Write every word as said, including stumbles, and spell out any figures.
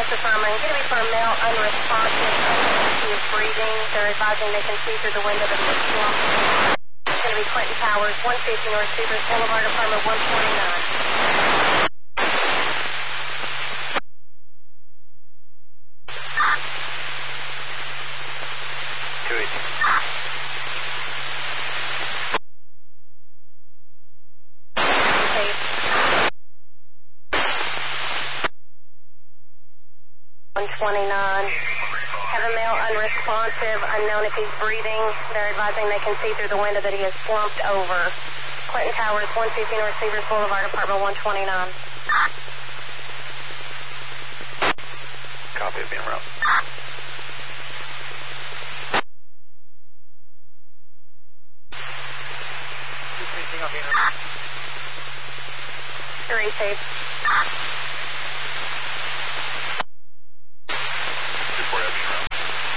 affirming. Going to be for a male unresponsive. He is breathing. They're advising they can see through the window that he is slumped. It's going to be Clinton Towers, one fifty North Cedars Boulevard, apartment one twenty-nine. two eighty. one twenty-nine. Have a male unresponsive, unknown if he's breathing. They're advising they can see through the window that he is slumped over. Clinton Towers, one fifty North Cedars Boulevard, apartment one twenty-nine. Copy of being around. Three, two.